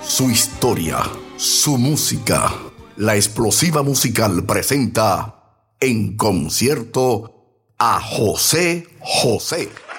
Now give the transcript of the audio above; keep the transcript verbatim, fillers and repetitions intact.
su historia, su música. La Explosiva Musical presenta en concierto a José José.